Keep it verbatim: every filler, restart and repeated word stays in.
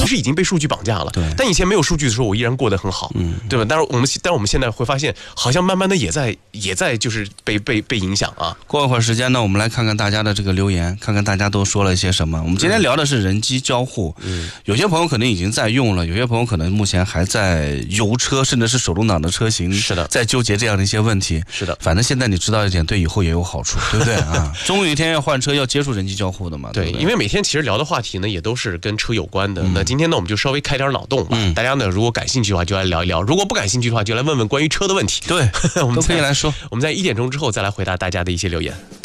其实已经被数据绑架了。 对， 但以前没有数据的时候，我依然过得很好，嗯，对吧？但是我们，但是我们现在会发现，好像慢慢的也在也在就是被被被影响啊。 过一会儿时间呢，我们来看看大家的这个留言，看看大家都说了一些什么。我们今天聊的是人机交互，嗯，有些朋友可能已经在用了，有些朋友可能目前还在油车，甚至是手动挡的车型， 是的， 在纠结这样的一些问题。 是的， 反正现在你知道一点，对以后也有好处，对不对啊？终有一天要换车，要接触人机交互的嘛。对， 对，因为每天其实聊的话题呢，也都是跟车有关的。嗯、那今天呢，我们就稍微开点脑洞吧。嗯、大家呢，如果感兴趣的话，就来聊一聊；如果不感兴趣的话，就来问问关于车的问题。 对， 我们都可以来说。 我们在一点钟之后再来回答大家的一些留言。